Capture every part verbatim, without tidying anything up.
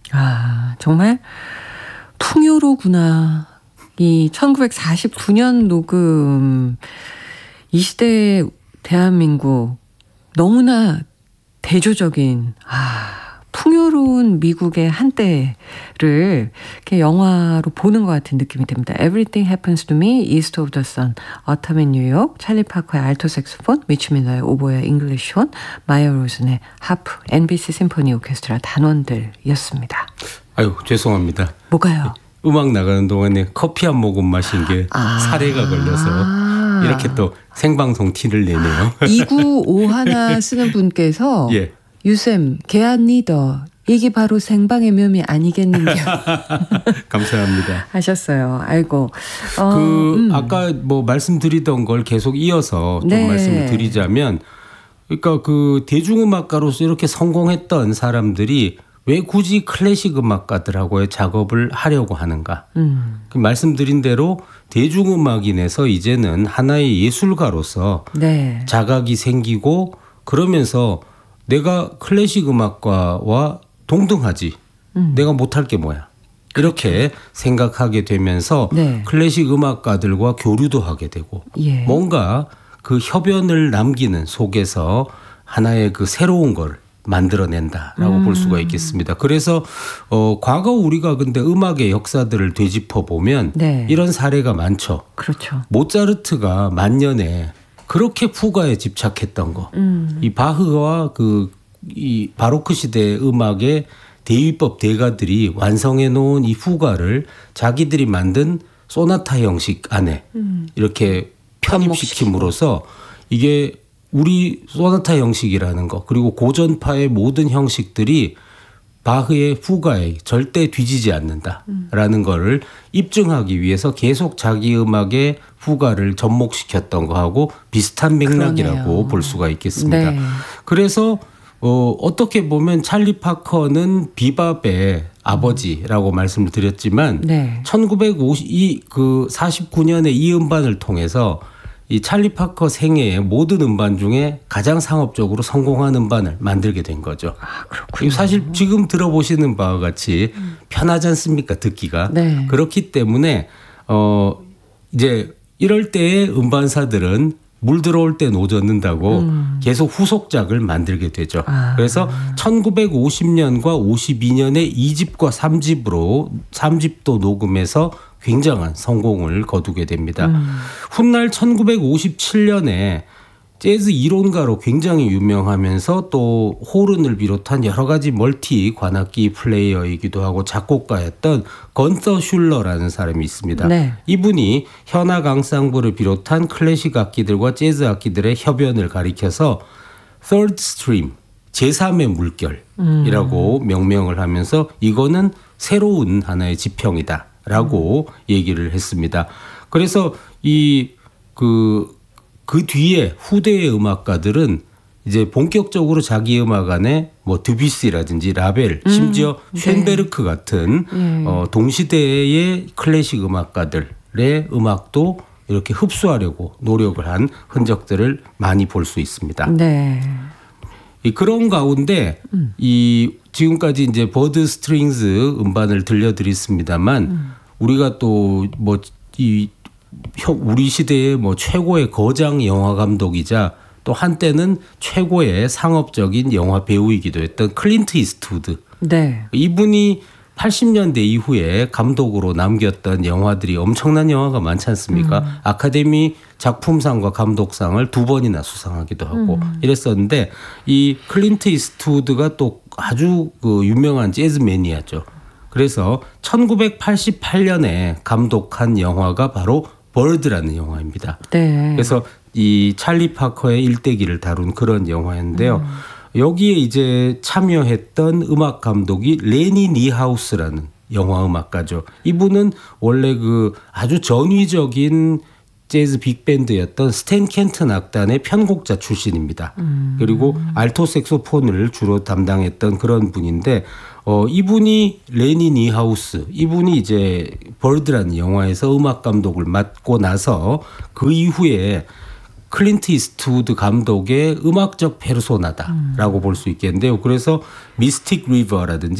아, 정말 풍요로구나. 이 천구백사십구 년 녹음, 이 시대의 대한민국 너무나 대조적인 아 풍요로운 미국의 한때를 이렇게 영화로 보는 것 같은 느낌이 듭니다. Everything Happens to Me, East of the Sun, Autumn in New York, 찰리 파커의 알토 색소폰, 미치 밀러의 오보의 잉글리시 혼, 마이어 로슨의 하프, 엔비씨 심포니 오케스트라 단원들이었습니다. 아유, 죄송합니다. 뭐가요? 음악 나가는 동안에 커피 한 모금 마신 게 아~ 사례가 걸려서 이렇게 또 생방송 티를 내네요. 이구오일 쓰는 분께서 예. 유쌤, 개안 리더, 이게 바로 생방의 묘미 아니겠는겨. 감사합니다. 하셨어요. 아이고. 어, 그 음. 아까 뭐 말씀드리던 걸 계속 이어서 좀 네. 말씀을 드리자면, 그러니까 그 대중음악가로서 이렇게 성공했던 사람들이 왜 굳이 클래식 음악가들하고의 작업을 하려고 하는가. 음. 그 말씀드린 대로 대중음악인에서 이제는 하나의 예술가로서 네. 자각이 생기고, 그러면서 내가 클래식 음악가와 동등하지. 음. 내가 못할 게 뭐야. 이렇게 그렇죠. 생각하게 되면서 네. 클래식 음악가들과 교류도 하게 되고 예. 뭔가 그 협연을 남기는 속에서 하나의 그 새로운 걸 만들어낸다라고 음. 볼 수가 있겠습니다. 그래서 어, 과거 우리가 근데 음악의 역사들을 되짚어 보면 네. 이런 사례가 많죠. 그렇죠. 모차르트가 만년에 그렇게 푸가에 집착했던 거. 음. 이 바흐와 그 이 바로크 시대 음악의 대위법 대가들이 완성해 놓은 이 푸가를 자기들이 만든 소나타 형식 안에 음. 이렇게 편입시킴으로써 이게 우리 소나타 형식이라는 거, 그리고 고전파의 모든 형식들이 바흐의 푸가에 절대 뒤지지 않는다라는 음. 거를 입증하기 위해서 계속 자기 음악의 푸가를 접목시켰던 거하고 비슷한 맥락이라고 그러네요. 볼 수가 있겠습니다. 네. 그래서 어, 어떻게 보면 찰리 파커는 비밥의 아버지라고 음. 말씀을 드렸지만 네. 천구백오십, 그 사십구 년에 이 음반을 통해서 이 찰리 파커 생애의 모든 음반 중에 가장 상업적으로 성공한 음반을 만들게 된 거죠. 아, 그렇군요. 사실 지금 들어보시는 바와 같이 음. 편하지 않습니까? 듣기가. 네. 그렇기 때문에 어 이제 이럴 때의 음반사들은 물 들어올 때 노젓는다고 음. 계속 후속작을 만들게 되죠. 아. 그래서 천구백오십 년과 오십이 년에 이 집과 삼 집으로 삼 집도 녹음해서 굉장한 성공을 거두게 됩니다. 음. 훗날 천구백오십칠 년에 재즈 이론가로 굉장히 유명하면서 또 호른을 비롯한 여러 가지 멀티 관악기 플레이어이기도 하고 작곡가였던 건서 슐러라는 사람이 있습니다. 네. 이분이 현악 앙상블을 비롯한 클래식 악기들과 재즈 악기들의 협연을 가리켜서 Third Stream, 제삼의 물결이라고 음. 명명을 하면서 이거는 새로운 하나의 지평이다라고 음. 얘기를 했습니다. 그래서 이 그 그 뒤에 후대의 음악가들은 이제 본격적으로 자기 음악 안에 뭐 드뷔시라든지 라벨, 음, 심지어 쇤베르크 네. 같은 네. 어, 동시대의 클래식 음악가들의 음악도 이렇게 흡수하려고 노력을 한 흔적들을 많이 볼 수 있습니다. 네. 이 그런 가운데 음. 이 지금까지 이제 버드 스트링스 음반을 들려드렸습니다만 음. 우리가 또 뭐 이 우리 시대의 뭐 최고의 거장 영화 감독이자 또 한때는 최고의 상업적인 영화 배우이기도 했던 클린트 이스트우드. 네. 이분이 팔십 년대 이후에 감독으로 남겼던 영화들이 엄청난 영화가 많지 않습니까? 음. 아카데미 작품상과 감독상을 두 번이나 수상하기도 하고 음. 이랬었는데 이 클린트 이스트우드가 또 아주 그 유명한 재즈 매니아죠. 그래서 천구백팔십팔 년에 감독한 영화가 바로 버드라는 영화입니다. 네. 그래서 이 찰리 파커의 일대기를 다룬 그런 영화인데요. 음. 여기에 이제 참여했던 음악 감독이 레니 니하우스라는 영화 음악가죠. 이분은 원래 그 아주 전위적인 재즈 빅밴드였던 스탠 켄튼 악단의 편곡자 출신입니다. 음. 그리고 알토 색소폰을 주로 담당했던 그런 분인데 어, 이분이 레니 니하우스, 이분이 이제 버드라는 영화에서 음악 감독을 맡고 나서 그 이후에 클린트 이스트우드 감독의 음악적 페르소나다라고 음. 볼 수 있겠는데요. 그래서 미스틱 리버라든지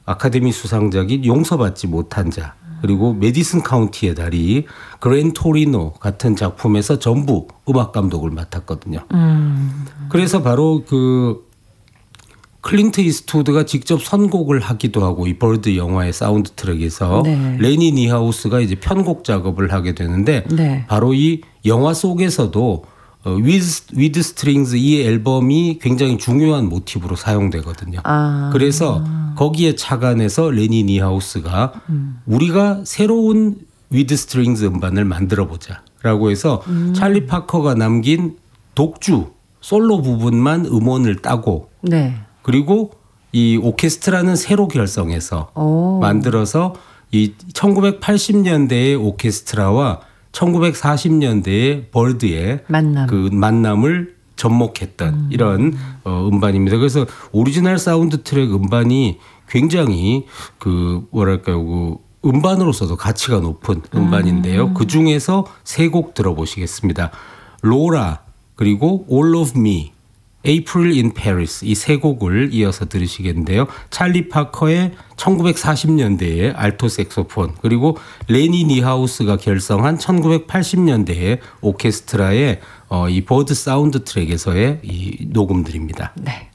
아카데미 수상작인 용서받지 못한 자, 그리고 메디슨 카운티의 달이, 그랜 토리노 같은 작품에서 전부 음악 감독을 맡았거든요. 음. 그래서 바로 그 클린트 이스트우드가 직접 선곡을 하기도 하고 이 벌드 영화의 사운드 트랙에서 네. 레니 니하우스가 이제 편곡 작업을 하게 되는데 네. 바로 이 영화 속에서도 With, With Strings 이 앨범이 굉장히 중요한 모티브로 사용되거든요. 아. 그래서 거기에 착안해서 레니 니하우스가 음. 우리가 새로운 With Strings 음반을 만들어보자 라고 해서 음. 찰리 파커가 남긴 독주 솔로 부분만 음원을 따고 네. 그리고 이 오케스트라는 새로 결성해서 오. 만들어서 이 천구백팔십 년대의 오케스트라와 천구백사십 년대의 벌드의 만남. 그 만남을 접목했던 음. 이런 어, 음반입니다. 그래서 오리지널 사운드 트랙 음반이 굉장히 그 뭐랄까요, 그 음반으로서도 가치가 높은 음반인데요. 음. 그 중에서 세 곡 들어보시겠습니다. 로라 그리고 All of Me, April in Paris 이 세 곡을 이어서 들으시겠는데요. 찰리 파커의 천구백사십 년대의 알토 색소폰 그리고 레니 니하우스가 결성한 천구백팔십 년대의 오케스트라의 어, 이 버드 사운드 트랙에서의 이 녹음들입니다. 네.